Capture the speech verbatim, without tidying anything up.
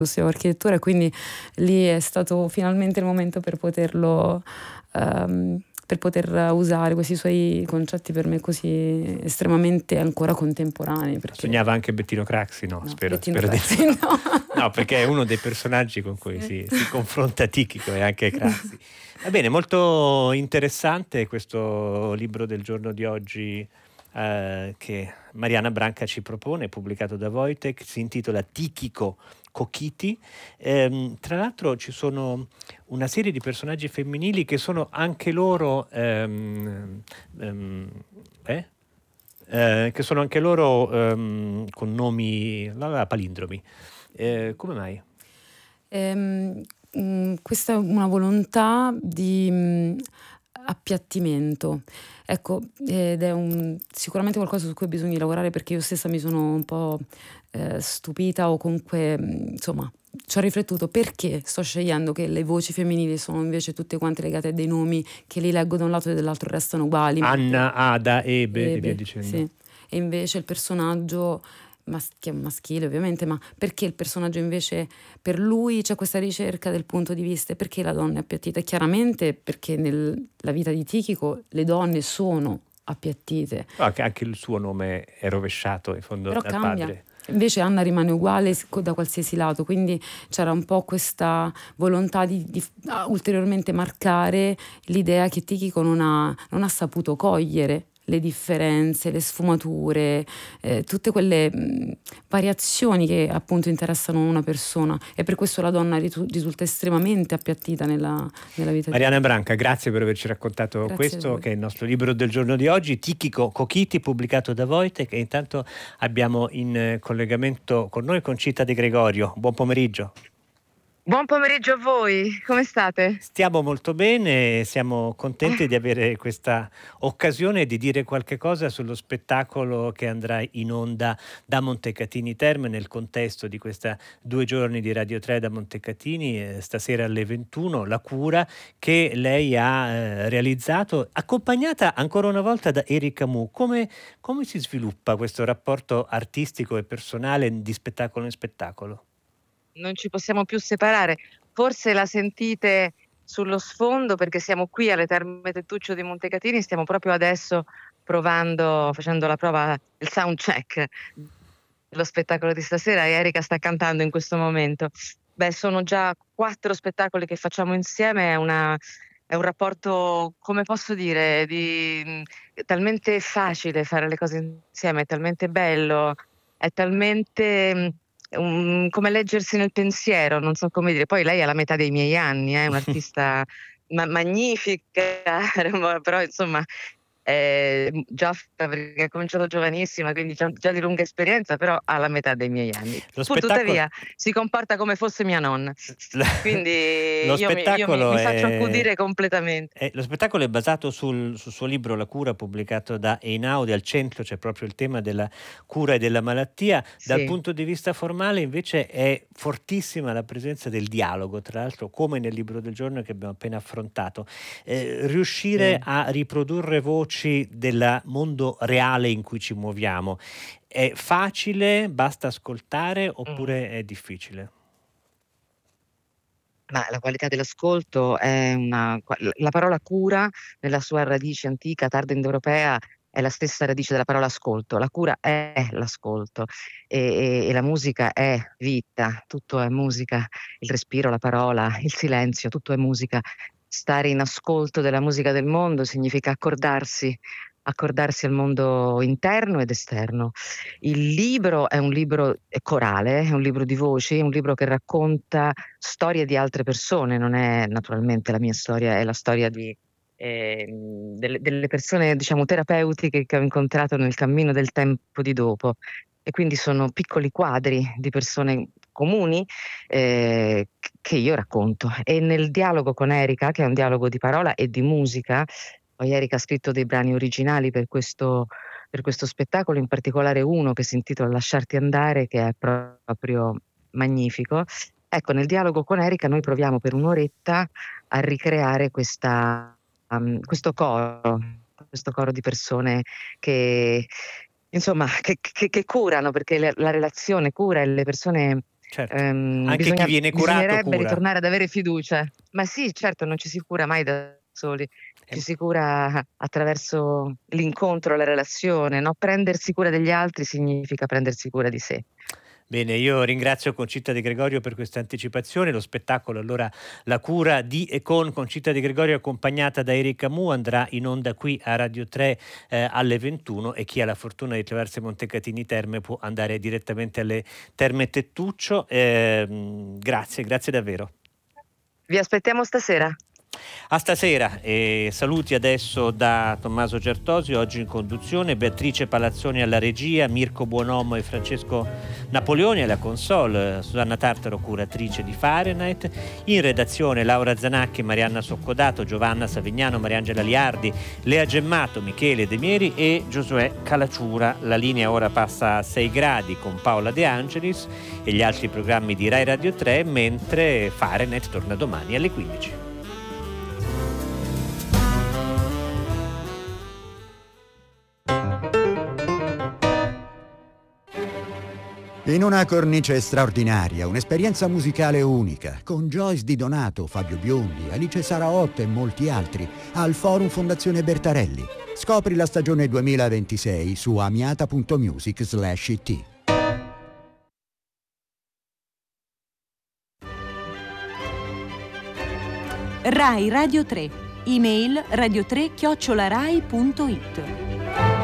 studiavo architettura, e quindi lì è stato finalmente il momento per poterlo ehm, per poter usare questi suoi concetti per me così estremamente ancora contemporanei. Perché... Sognava anche Bettino Craxi? No, no spero, Bettino spero Craxi, di no. no. No, perché è uno dei personaggi con cui si, si confronta Tichico e anche Craxi. Va bene, molto interessante questo libro del giorno di oggi eh, che Mariana Branca ci propone, pubblicato da Wojtek, si intitola Tichico Kokiti. Ehm, tra l'altro ci sono una serie di personaggi femminili che sono anche loro ehm, ehm, eh? Eh, che sono anche loro ehm, con nomi la, la, palindromi. Eh, come mai? Ehm, mh, questa è una volontà di mh, appiattimento, ecco, ed è un, sicuramente qualcosa su cui bisogna lavorare, perché io stessa mi sono un po' eh, stupita, o comunque mh, insomma ci ho riflettuto, perché sto scegliendo che le voci femminili sono invece tutte quante legate a dei nomi che li leggo da un lato e dall'altro restano uguali. Anna, Ada, Ebe, Ebe e via dicendo. Sì. E invece il personaggio mas- che è maschile ovviamente, ma perché il personaggio invece, per lui c'è questa ricerca del punto di vista, e perché la donna è appiattita? E chiaramente perché nella vita di Tichico le donne sono appiattite. Oh, anche il suo nome è rovesciato in fondo Però dal cambia. padre. Invece Anna rimane uguale da qualsiasi lato, quindi c'era un po' questa volontà di, di ulteriormente marcare l'idea che Tichico non ha, non ha saputo cogliere le differenze, le sfumature, eh, tutte quelle mh, variazioni che appunto interessano una persona, e per questo la donna ritu- risulta estremamente appiattita nella, nella vita. Mariana di Branca, grazie per averci raccontato Grazie questo, che è il nostro libro del giorno di oggi, Tichico Kokiti, pubblicato da Wojtek, e intanto abbiamo in collegamento con noi Concita De Gregorio. Buon pomeriggio. Buon pomeriggio a voi, come state? Stiamo molto bene, siamo contenti di avere questa occasione di dire qualche cosa sullo spettacolo che andrà in onda da Montecatini Terme nel contesto di questa due giorni di Radio tre da Montecatini, eh, stasera alle ventuno, La cura, che lei ha eh, realizzato, accompagnata ancora una volta da Eric Camus. Come, come si sviluppa questo rapporto artistico e personale di spettacolo in spettacolo? Non ci possiamo più separare, forse la sentite sullo sfondo perché siamo qui alle Terme Tettuccio di Montecatini, stiamo proprio adesso provando, facendo la prova, il sound check dello spettacolo di stasera, e Erika sta cantando in questo momento. Beh, sono già quattro spettacoli che facciamo insieme, è una... È un rapporto, come posso dire, di... è talmente facile fare le cose insieme, è talmente bello, è talmente um, come leggersi nel pensiero, non so come dire. Poi lei è la metà dei miei anni, è un'artista ma- magnifica, però insomma è già perché ha cominciato giovanissima, quindi già, già di lunga esperienza, però ha la metà dei miei anni. Lo Pur spettacolo... tuttavia si comporta come fosse mia nonna, quindi lo io, mi, io mi, mi faccio è... accudire completamente. Eh, lo spettacolo è basato sul, sul suo libro La cura, pubblicato da Einaudi. Al centro c'è proprio il tema della cura e della malattia. Dal Sì. punto di vista formale invece è fortissima la presenza del dialogo, tra l'altro come nel libro del giorno che abbiamo appena affrontato. Eh, riuscire Sì. a riprodurre voci del mondo reale in cui ci muoviamo è facile? Basta ascoltare oppure Mm. è difficile? Ma la qualità dell'ascolto è una... La parola cura, nella sua radice antica, tardo-indoeuropea, è la stessa radice della parola ascolto. La cura è l'ascolto e, e, e la musica è vita, tutto è musica, il respiro, la parola, il silenzio, tutto è musica. Stare in ascolto della musica del mondo significa accordarsi, accordarsi al mondo interno ed esterno. Il libro è un libro corale, è un libro di voci, è un libro che racconta storie di altre persone, non è naturalmente la mia storia, è la storia di, eh, delle, delle persone, diciamo, terapeutiche che ho incontrato nel cammino del tempo di dopo. E quindi sono piccoli quadri di persone comuni eh, che io racconto. E nel dialogo con Erika, che è un dialogo di parola e di musica, poi Erika ha scritto dei brani originali per questo, per questo spettacolo, in particolare uno che si intitola Lasciarti andare, che è proprio magnifico. Ecco, nel dialogo con Erika noi proviamo per un'oretta a ricreare questa, um, questo coro, questo coro di persone che, insomma, che, che, che curano, perché le, la relazione cura e le persone certo. Ehm, Anche bisogna, chi viene curato bisognerebbe cura. ritornare ad avere fiducia. Ma sì, certo, non ci si cura mai da soli, ci Eh, si cura attraverso l'incontro, la relazione, no? Prendersi cura degli altri significa prendersi cura di sé. Bene, io ringrazio Concita De Gregorio per questa anticipazione. Lo spettacolo, allora, La cura di e con Concita De Gregorio, accompagnata da Erika Mu, andrà in onda qui a Radio tre eh, alle ventuno, e chi ha la fortuna di trovarsi a Montecatini Terme può andare direttamente alle Terme Tettuccio. Eh, grazie, grazie davvero. Vi aspettiamo stasera. A stasera, e saluti adesso da Tommaso Certosi, oggi in conduzione, Beatrice Palazzoni alla regia, Mirko Buonomo e Francesco Napoleoni alla console, Susanna Tartaro curatrice di Fahrenheit, in redazione Laura Zanacchi, Marianna Soccodato, Giovanna Savignano, Mariangela Liardi, Lea Gemmato, Michele De Mieri e Giosuè Calacciura. La linea ora passa a sei gradi con Paola De Angelis e gli altri programmi di Rai Radio tre, mentre Fahrenheit torna domani alle quindici. In una cornice straordinaria, un'esperienza musicale unica, con Joyce Di Donato, Fabio Biondi, Alice Saraotto e molti altri, al Forum Fondazione Bertarelli. Scopri la stagione duemilaventisei su amiata punto music slash it. Rai Radio tre. Email radio tre chiocciola rai punto it.